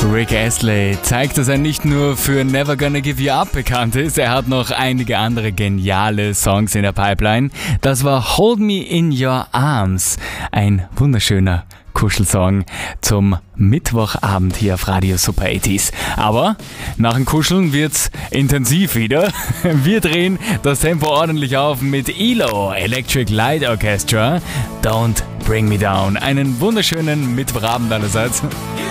Rick Astley zeigt, dass er nicht nur für Never Gonna Give You Up bekannt ist, er hat noch einige andere geniale Songs in der Pipeline. Das war Hold Me In Your Arms, ein wunderschöner Kuschelsong zum Mittwochabend hier auf Radio Super 80s. Aber nach dem Kuscheln wird's intensiv wieder. Wir drehen das Tempo ordentlich auf mit ELO, Electric Light Orchestra, Don't Bring Me Down. Einen wunderschönen Mittwochabend allerseits.